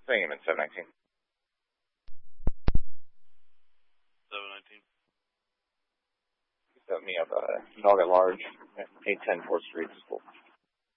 Paying him at 719. 719. Set me up a dog at large at 810 4th Street. School.